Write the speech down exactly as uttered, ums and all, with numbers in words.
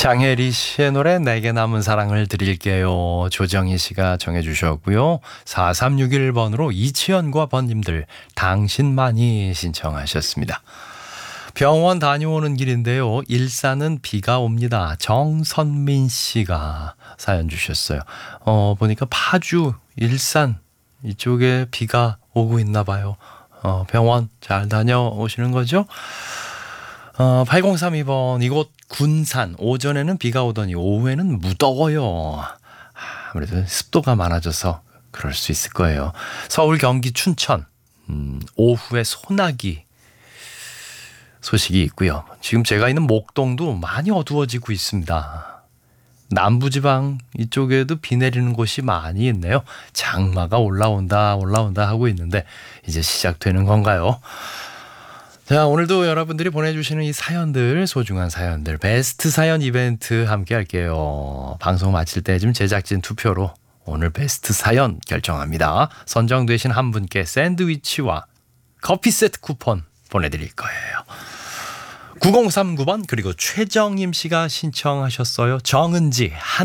장혜리 씨의 노래 내게 남은 사랑을 드릴게요. 조정희 씨가 정해 주셨고요. 사삼육일 번으로 이치현과 번님들 당신만이 신청하셨습니다. 병원 다녀오는 길인데요. 일산은 비가 옵니다. 정선민 씨가 사연 주셨어요. 어, 보니까 파주, 일산 이쪽에 비가 오고 있나 봐요. 어, 병원 잘 다녀오시는 거죠? 어, 팔공삼이 번 이곳 군산 오전에는 비가 오더니 오후에는 무더워요. 아무래도 습도가 많아져서 그럴 수 있을 거예요. 서울, 경기, 춘천 음, 오후에 소나기 소식이 있고요. 지금 제가 있는 목동도 많이 어두워지고 있습니다. 남부지방 이쪽에도 비 내리는 곳이 많이 있네요. 장마가 올라온다 올라온다 하고 있는데 이제 시작되는 건가요? 자, 오늘도 여러분들이 보내주시는 이 사연들, 소중한 사연들, 베스트 사연 이벤트 함께 할게요. 방송 마칠 때쯤 제작진 투표로 오늘 베스트 사연 결정합니다. 선정되신 한 분께 샌드위치와 커피 세트 쿠폰 보내드릴 거예요. 구공삼구 번 그리고 최정임 씨가 신청하셨어요. 정은지 한